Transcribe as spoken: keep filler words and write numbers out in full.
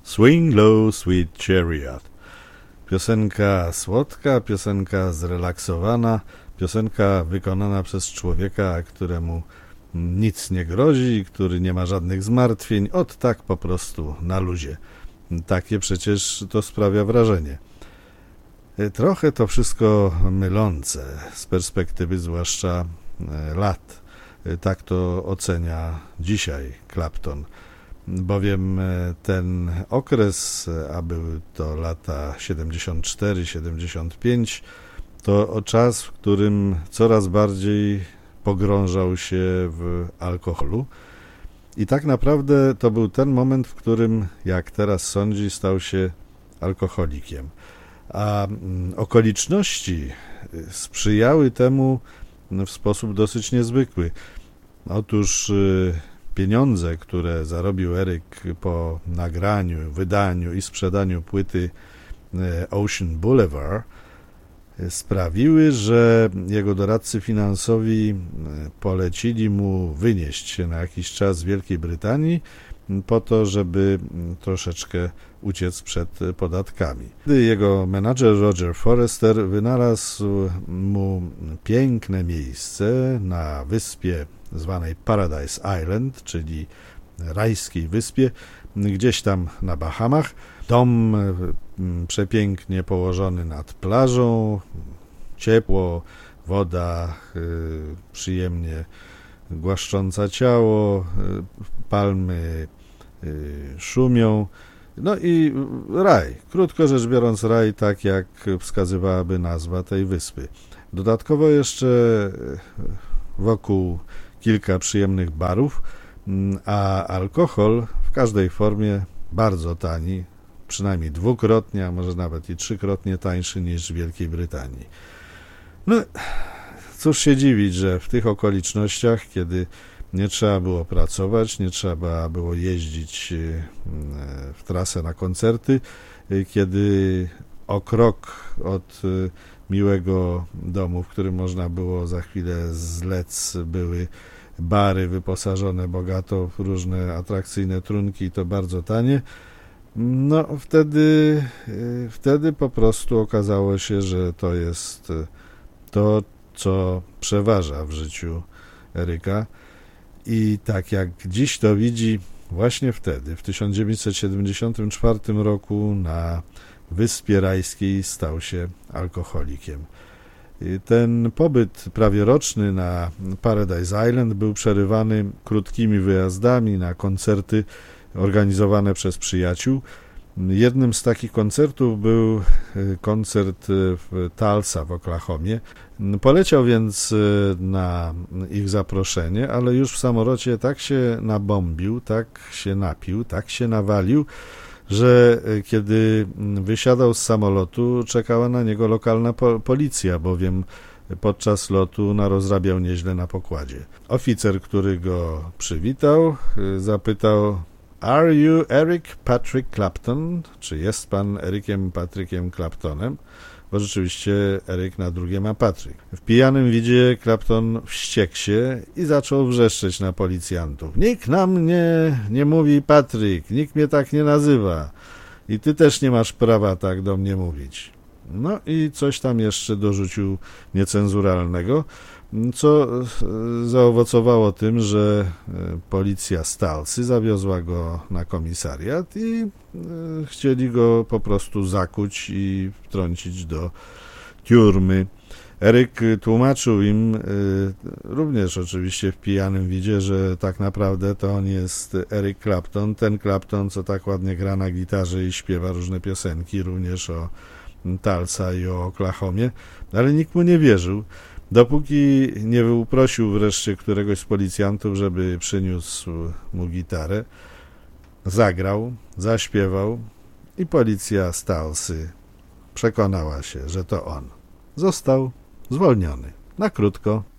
Swing Low, Sweet Chariot. Piosenka słodka, piosenka zrelaksowana, piosenka wykonana przez człowieka, któremu nic nie grozi, który nie ma żadnych zmartwień, od tak po prostu na luzie. Takie przecież to sprawia wrażenie. Trochę to wszystko mylące z perspektywy zwłaszcza lat. Tak to ocenia dzisiaj Clapton. Bowiem ten okres, a były to lata siedemdziesiąt cztery siedemdziesiąt pięć, to czas, w którym coraz bardziej pogrążał się w alkoholu. I tak naprawdę to był ten moment, w którym, jak teraz sądzi, stał się alkoholikiem. A okoliczności sprzyjały temu w sposób dosyć niezwykły. Otóż pieniądze, które zarobił Eric po nagraniu, wydaniu i sprzedaniu płyty Ocean Boulevard, sprawiły, że jego doradcy finansowi polecili mu wynieść się na jakiś czas z Wielkiej Brytanii po to, żeby troszeczkę uciec przed podatkami. Jego menadżer Roger Forrester wynalazł mu piękne miejsce na wyspie zwanej Paradise Island, czyli rajskiej wyspie, gdzieś tam na Bahamach. Dom przepięknie położony nad plażą, ciepło, woda przyjemnie głaszcząca ciało, palmy szumią, no i raj. Krótko rzecz biorąc, raj, tak jak wskazywałaby nazwa tej wyspy. Dodatkowo jeszcze wokół kilka przyjemnych barów, a alkohol w każdej formie bardzo tani, przynajmniej dwukrotnie, a może nawet i trzykrotnie tańszy niż w Wielkiej Brytanii. No, cóż się dziwić, że w tych okolicznościach, kiedy nie trzeba było pracować, nie trzeba było jeździć w trasę na koncerty, kiedy o krok od miłego domu, w którym można było za chwilę zlec, były bary wyposażone bogato w różne atrakcyjne trunki i to bardzo tanie, no wtedy, wtedy po prostu okazało się, że to jest to, co przeważa w życiu Eryka. I tak jak dziś to widzi, właśnie wtedy, w tysiąc dziewięćset siedemdziesiątym czwartym roku na Wyspie Rajskiej stał się alkoholikiem. Ten pobyt prawie roczny na Paradise Island był przerywany krótkimi wyjazdami na koncerty organizowane przez przyjaciół. Jednym z takich koncertów był koncert w Tulsa w Oklahomie. Poleciał więc na ich zaproszenie, ale już w samolocie tak się nabombił, tak się napił, tak się nawalił, że kiedy wysiadał z samolotu, czekała na niego lokalna po- policja, bowiem podczas lotu narozrabiał nieźle na pokładzie. Oficer, który go przywitał, zapytał: Are you Eric Patrick Clapton? Czy jest pan Ericiem Patrickiem Claptonem? Bo rzeczywiście Eric na drugie ma Patrick. W pijanym widzie Clapton wściekł się i zaczął wrzeszczeć na policjantów. Nikt na mnie nie mówi Patrick, nikt mnie tak nie nazywa i ty też nie masz prawa tak do mnie mówić. No i coś tam jeszcze dorzucił niecenzuralnego, co zaowocowało tym, że policja z Tulsy zawiozła go na komisariat i chcieli go po prostu zakuć i wtrącić do tiurmy. Eryk tłumaczył im, również oczywiście w pijanym widzie, że tak naprawdę to on jest Eric Clapton, ten Clapton, co tak ładnie gra na gitarze i śpiewa różne piosenki, również o Tulsa i o Oklahomie, ale nikt mu nie wierzył, dopóki nie uprosił wreszcie któregoś z policjantów, żeby przyniósł mu gitarę, zagrał, zaśpiewał i policja z Tulsy przekonała się, że to on. Został zwolniony na krótko.